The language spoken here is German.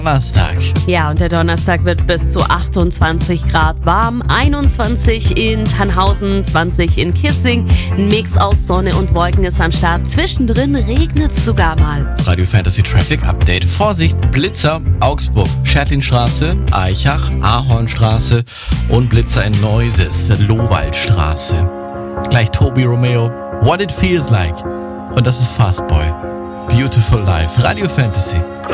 Donnerstag. Ja, und der Donnerstag wird bis zu 28 Grad warm, 21 in Tannhausen, 20 in Kissing. Ein Mix aus Sonne und Wolken ist am Start. Zwischendrin regnet es sogar mal. Radio Fantasy Traffic Update. Vorsicht, Blitzer, Augsburg, Schertlinstraße, Eichach, Ahornstraße und Blitzer in Neuses, Lohwaldstraße. Gleich Tobi Romeo, What It Feels Like. Und das ist Fastboy. Beautiful Life. Radio Fantasy.